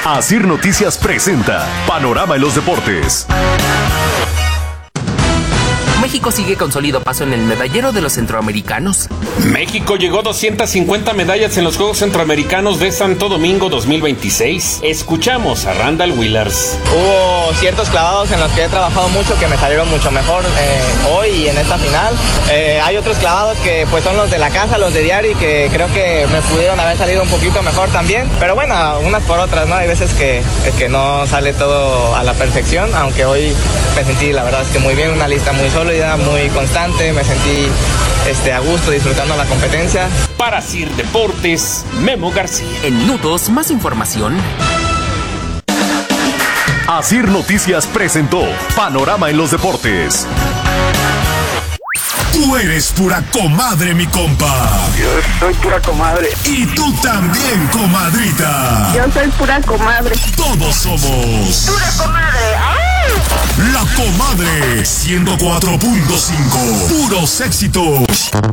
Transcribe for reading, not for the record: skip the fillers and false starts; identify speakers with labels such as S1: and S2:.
S1: Asir Noticias presenta Panorama en los Deportes.
S2: México sigue con sólido paso en el medallero de los centroamericanos.
S3: México llegó a 250 medallas en los Juegos Centroamericanos de Santo Domingo 2026. Escuchamos a Randall Willers.
S4: Hubo ciertos clavados en los que he trabajado mucho que me salieron mucho mejor hoy y en esta final. Hay otros clavados que pues son los de la casa, los de diario, y que creo que me pudieron haber salido un poquito mejor también. Pero bueno, unas por otras, ¿no? Hay veces que no sale todo a la perfección, aunque hoy me sentí, la verdad es que muy bien, una lista muy sólida, muy constante, me sentí a gusto disfrutando la competencia.
S3: Para Asir Deportes, Memo García.
S2: En minutos, más información.
S1: Asir Noticias presentó Panorama en los Deportes.
S5: Tú eres pura comadre, mi compa.
S6: Yo soy pura comadre.
S5: Y tú también, comadrita.
S7: Yo soy pura comadre.
S5: Todos somos
S7: Pura comadre. ¡Ay!
S5: La Comadre 104.5. Puros éxitos.